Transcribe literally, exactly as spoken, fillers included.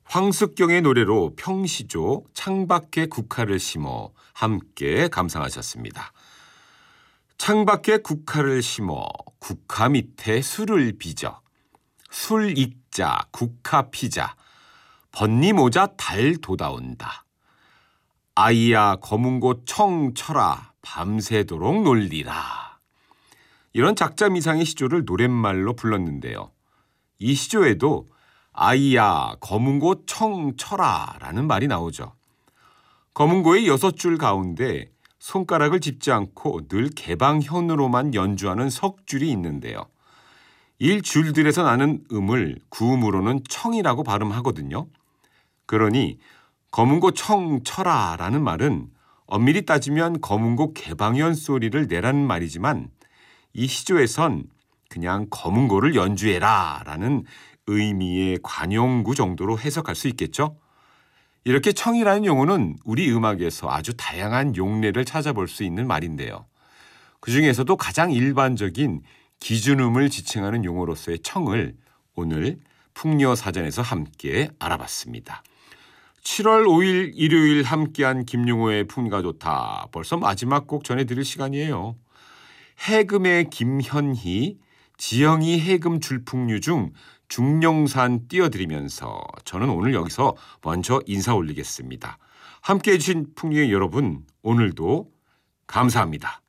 황숙경의 노래로 평시조 창밖에 국화를 심어 함께 감상하셨습니다. 창밖에 국화를 심어 국화 밑에 술을 빚어 술 익자 국화 피자 번니 모자 달 돋아온다. 아이야 검은 곳 청 쳐라 밤새도록 놀리라. 이런 작자미상의 시조를 노랫말로 불렀는데요. 이 시조에도 아이야 검은 곳 청 쳐라 라는 말이 나오죠. 검은 고의 여섯 줄 가운데 손가락을 짚지 않고 늘 개방현으로만 연주하는 석줄이 있는데요. 이 줄들에서 나는 음을 구음으로는 청이라고 발음하거든요. 그러니 검은 곳 청 쳐라 라는 말은 엄밀히 따지면 검은 곳 개방현 소리를 내라는 말이지만 이 시조에선 그냥 검은 고를 연주해라 라는 의미의 관용구 정도로 해석할 수 있겠죠. 이렇게 청이라는 용어는 우리 음악에서 아주 다양한 용례를 찾아볼 수 있는 말인데요. 그중에서도 가장 일반적인 기준음을 지칭하는 용어로서의 청을 오늘 풍려사전에서 함께 알아봤습니다. 칠월 오일 일요일 함께한 김용호의 풍리가 좋다. 벌써 마지막 곡 전해드릴 시간이에요. 해금의 김현희, 지영이 해금 줄풍류 중 중령산 띄워드리면서 저는 오늘 여기서 먼저 인사 올리겠습니다. 함께해 주신 풍류의 여러분, 오늘도 감사합니다.